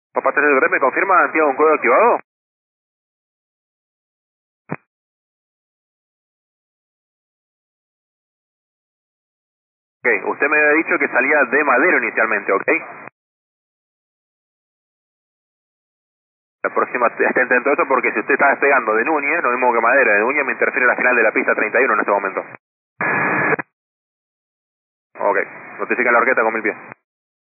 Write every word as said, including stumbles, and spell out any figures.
Papá tres tres, ¿me confirma? ¿Tiene un código activado? Ok, usted me había dicho que salía de Madero inicialmente, ¿ok? La próxima, esté atento a eso porque si usted está despegando de Núñez, lo mismo que Madero, de Núñez me interfiere la final de la pista treinta y uno en este momento. Ok, notifica la horqueta con mil pies.